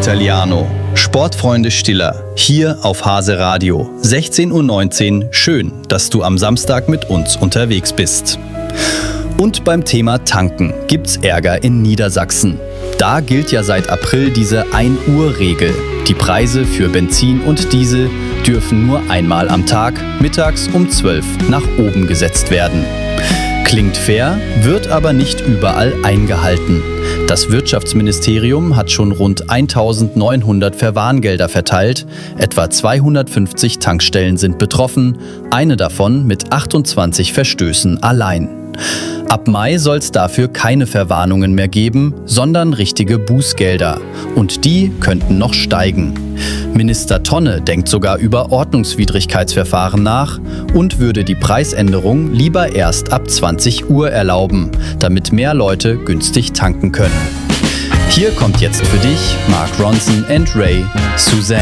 Italiano. Sportfreunde Stiller. Hier auf Hase Radio. 16:19 Uhr. Schön, dass du am Samstag mit uns unterwegs bist. Und beim Thema Tanken gibt's Ärger in Niedersachsen. Da gilt ja seit April diese 1-Uhr-Regel. Die Preise für Benzin und Diesel dürfen nur einmal am Tag, mittags um 12 nach oben gesetzt werden. Klingt fair, wird aber nicht überall eingehalten. Das Wirtschaftsministerium hat schon rund 1.900 Verwarngelder verteilt, etwa 250 Tankstellen sind betroffen, eine davon mit 28 Verstößen allein. Ab Mai soll es dafür keine Verwarnungen mehr geben, sondern richtige Bußgelder. Und die könnten noch steigen. Minister Tonne denkt sogar über Ordnungswidrigkeitsverfahren nach und würde die Preisänderung lieber erst ab 20 Uhr erlauben, damit mehr Leute günstig tanken können. Hier kommt jetzt für dich Mark Ronson and Ray, Suzanne.